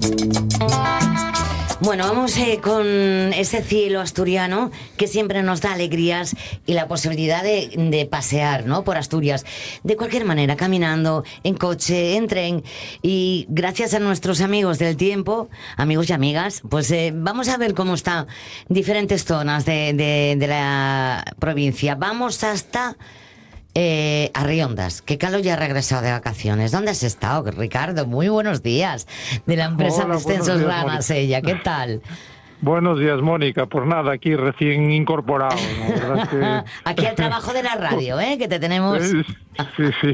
Bueno, vamos con ese cielo asturiano que siempre nos da alegrías y la posibilidad de pasear, ¿no?, por Asturias. De cualquier manera, caminando, en coche, en tren. Y gracias a nuestros amigos del tiempo, amigos y amigas, pues vamos a ver cómo están diferentes zonas de la provincia. Vamos hasta Arriondas, que Calo ya ha regresado de vacaciones. ¿Dónde has estado, Ricardo? Muy buenos días. De la empresa Hola, Descensos Rana Sella. ¿Qué tal? Buenos días, Mónica. Pues nada, aquí recién incorporado. La verdad es que... Aquí al trabajo de la radio, que te tenemos... Sí.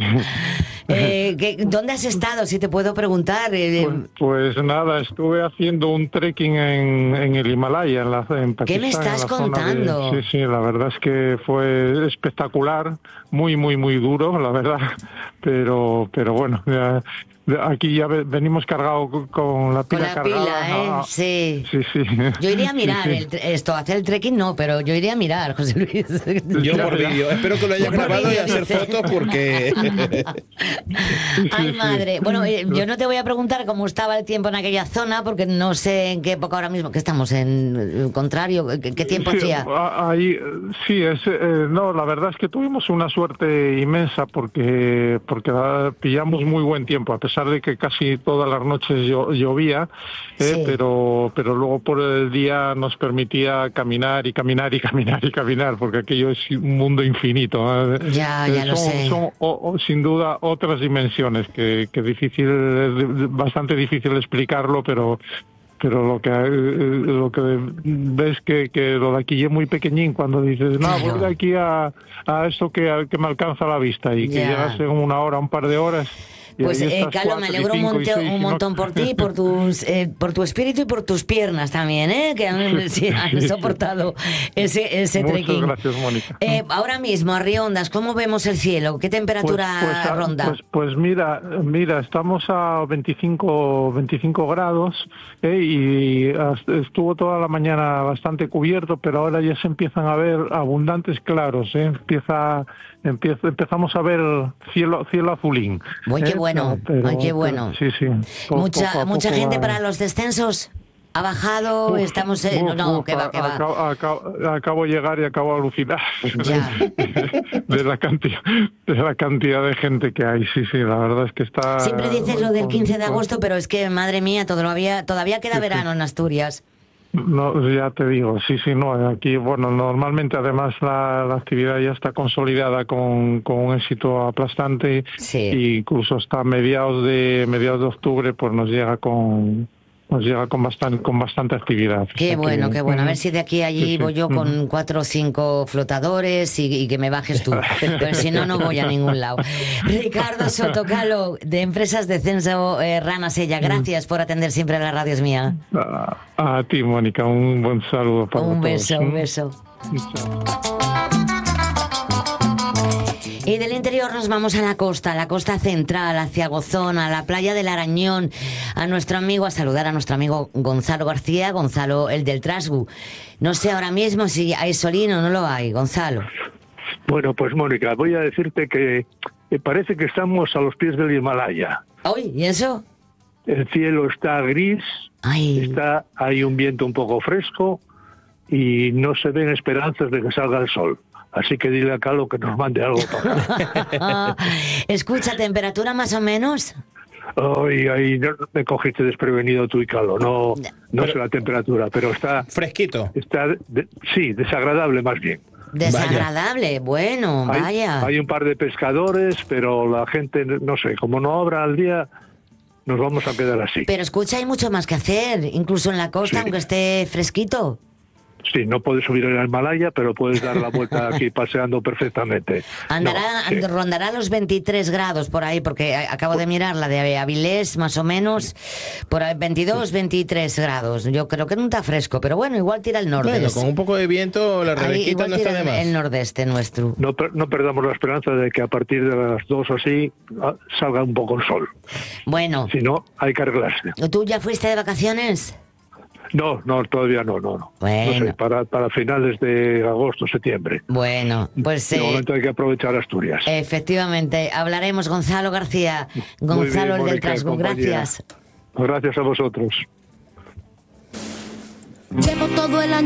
¿Dónde has estado, si te puedo preguntar? Pues nada, estuve haciendo un trekking en el Himalaya, en Pakistán. ¿Qué me estás contando? Sí, la verdad es que fue espectacular, muy duro, la verdad, pero bueno, ya, aquí ya venimos cargados con la pila cargada. Sí. Sí. Yo iría a mirar hacer el trekking no, pero yo iría a mirar, José Luis. Yo por vídeo, espero que lo haya grabado y hacer fotos porque... Ay, madre. Bueno, yo no te voy a preguntar cómo estaba el tiempo en aquella zona, porque no sé en qué época ahora mismo, que estamos en el contrario, ¿qué tiempo hacía? Ahí, no, la verdad es que tuvimos una suerte inmensa porque pillamos muy buen tiempo, a pesar de que casi todas las noches llovía, Sí. pero luego por el día nos permitía caminar, porque aquello es un mundo infinito. Ya lo sé. Son sin duda otras dimensiones que es bastante difícil explicarlo, pero lo que ves que lo de aquí es muy pequeñín cuando dices, no, voy de aquí a esto que me alcanza la vista, y que llegas en una hora, un par de horas. Pues Carlos, me alegro un montón por ti, por tu espíritu y por tus piernas también, que han soportado ese trekking. Muchas gracias, Mónica. Ahora mismo, Arriondas, ¿cómo vemos el cielo? ¿Qué temperatura ronda? Pues mira, estamos a 25 grados, y estuvo toda la mañana bastante cubierto, pero ahora ya se empiezan a ver abundantes claros, empezamos a ver cielo azulín. Qué bueno, qué bueno. Sí. Mucha gente para los descensos. ¿Ha bajado? Estamos que va. Acabo de llegar y acabo de alucinar de la cantidad de gente que hay. Sí, la verdad es que está... Siempre dices lo del 15 de agosto, pero es que, madre mía, todavía queda verano en Asturias. No, ya te digo, no, aquí, bueno, normalmente además la actividad ya está consolidada con un éxito aplastante, y incluso hasta mediados de octubre pues nos llega con bastante actividad. Qué bueno. A ver si de aquí a allí voy yo con 4 o 5 flotadores y que me bajes tú. Pero si no voy a ningún lado. Ricardo Sotocalo, de Empresas Descenso Rana Sella, gracias por atender siempre a la radio, es mía. A ti, Mónica, un buen saludo para todos. Un beso. Y del interior nos vamos a la costa central, hacia Gozón, a la playa del Arañón, a saludar a nuestro amigo Gonzalo García, Gonzalo, el del Trasgu. No sé ahora mismo si hay solín o no lo hay, Gonzalo. Bueno, pues Mónica, voy a decirte que parece que estamos a los pies del Himalaya. ¿Ay? ¿Y eso? El cielo está gris, hay un viento un poco fresco y no se ven esperanzas de que salga el sol. Así que dile a Calo que nos mande algo para... Escucha, ¿temperatura más o menos? Ay, no me cogiste desprevenido tú y Calo. No sé la temperatura, pero está... ¿Fresquito? Sí, desagradable más bien. Desagradable, bueno, vaya. Hay un par de pescadores, pero la gente, no sé, como no abra al día, nos vamos a quedar así. Pero escucha, hay mucho más que hacer, incluso en la costa, aunque esté fresquito. Sí, no puedes subir al Himalaya, pero puedes dar la vuelta aquí paseando perfectamente. Rondará los 23 grados por ahí, porque acabo de mirar la de Avilés, más o menos, por ahí 22, 23 grados. Yo creo que no está fresco, pero bueno, igual tira el nordeste. Bueno, con un poco de viento, la rebequita no está de más. El nordeste nuestro. No perdamos la esperanza de que a partir de las 2 o así salga un poco el sol. Bueno. Si no, hay que arreglarse. ¿Tú ya fuiste de vacaciones? No, todavía no. Bueno. No sé, para finales de agosto, septiembre. Bueno, pues... De momento hay que aprovechar Asturias. Efectivamente. Hablaremos, Gonzalo García. Gonzalo, el del Trasgu. Gracias. Gracias a vosotros. Llevo todo el año